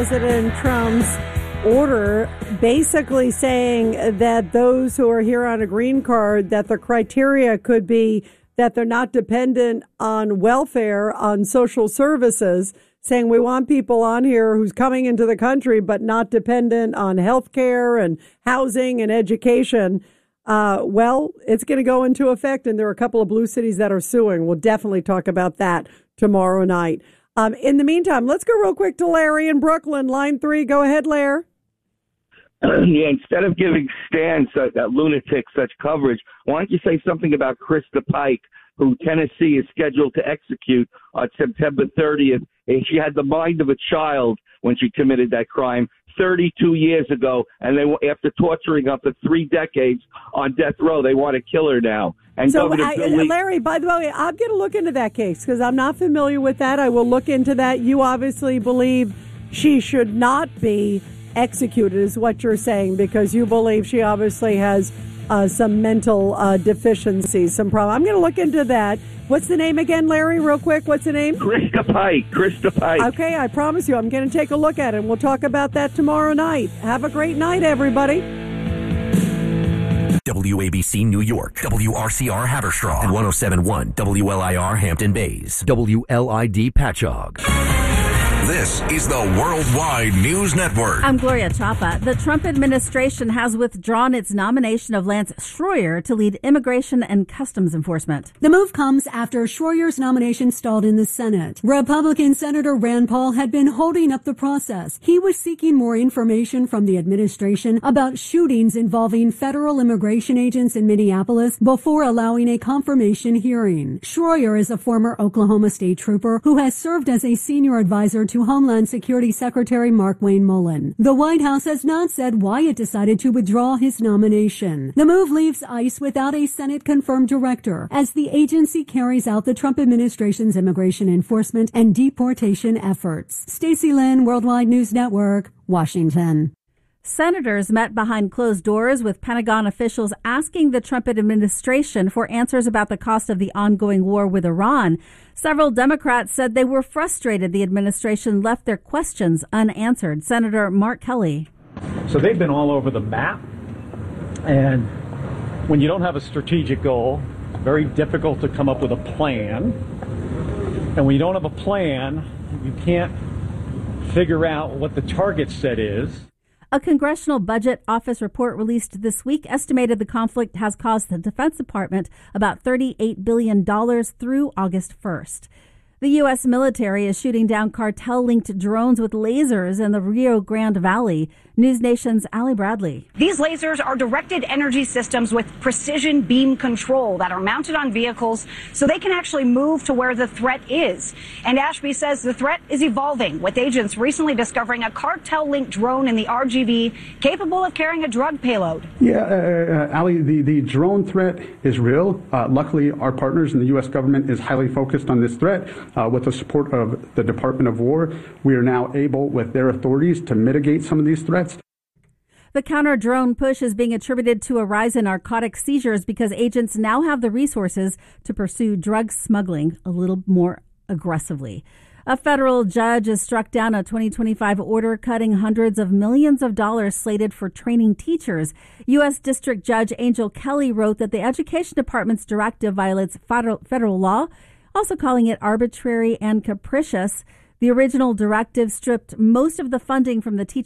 President Trump's order basically saying that those who are here on a green card, that the criteria could be that they're not dependent on welfare, on social services, saying we want people on here who's coming into the country but not dependent on health care and housing and education. Well, it's going to go into effect, and there are a couple of blue cities that are suing. We'll definitely talk about that tomorrow night. In the meantime, let's go real quick to Larry in Brooklyn, line 3. Go ahead, Larry. Yeah, instead of giving Stan, that lunatic, such coverage, why don't you say something about Krista Pike, who Tennessee is scheduled to execute on September 30th. And she had the mind of a child when she committed that crime 32 years ago. And they, after torturing her for 3 decades on death row, they want to kill her now. And so, Larry, by the way, I'm going to look into that case because I'm not familiar with that. I will look into that. You obviously believe she should not be executed, is what you're saying, because you believe she obviously has some mental deficiencies, some problem. I'm going to look into that. What's the name again, Larry, real quick? What's the name? Krista Pike. Krista Pike. Okay, I promise you I'm going to take a look at it, and we'll talk about that tomorrow night. Have a great night, everybody. WABC New York, WRCR Haverstraw, and 107.1 WLIR Hampton Bays, WLID Patchogue. This is the Worldwide News Network. I'm Gloria Chapa. The Trump administration has withdrawn its nomination of Lance Schroyer to lead Immigration and Customs Enforcement. The move comes after Schroyer's nomination stalled in the Senate. Republican Senator Rand Paul had been holding up the process. He was seeking more information from the administration about shootings involving federal immigration agents in Minneapolis before allowing a confirmation hearing. Schroyer is a former Oklahoma State trooper who has served as a senior advisor to Homeland Security Secretary Mark Wayne Mullen. The White House has not said why it decided to withdraw his nomination. The move leaves ICE without a Senate-confirmed director as the agency carries out the Trump administration's immigration enforcement and deportation efforts. Stacey Lynn, Worldwide News Network, Washington. Senators met behind closed doors with Pentagon officials asking the Trump administration for answers about the cost of the ongoing war with Iran. Several Democrats said they were frustrated the administration left their questions unanswered. Senator Mark Kelly. So they've been all over the map. And when you don't have a strategic goal, it's very difficult to come up with a plan. And when you don't have a plan, you can't figure out what the target set is. A Congressional Budget Office report released this week estimated the conflict has cost the Defense Department about $38 billion through August 1st. The U.S. military is shooting down cartel-linked drones with lasers in the Rio Grande Valley. News Nation's Allie Bradley. These lasers are directed energy systems with precision beam control that are mounted on vehicles so they can actually move to where the threat is. And Ashby says the threat is evolving, with agents recently discovering a cartel-linked drone in the RGV capable of carrying a drug payload. Yeah, Allie, the drone threat is real. Luckily, our partners in the U.S. government is highly focused on this threat. With the support of the Department of War, we are now able, with their authorities, to mitigate some of these threats. The counter-drone push is being attributed to a rise in narcotic seizures because agents now have the resources to pursue drug smuggling a little more aggressively. A federal judge has struck down a 2025 order cutting hundreds of millions of dollars slated for training teachers. U.S. District Judge Angel Kelly wrote that the Education Department's directive violates federal law, also calling it arbitrary and capricious. The original directive stripped most of the funding from the teacher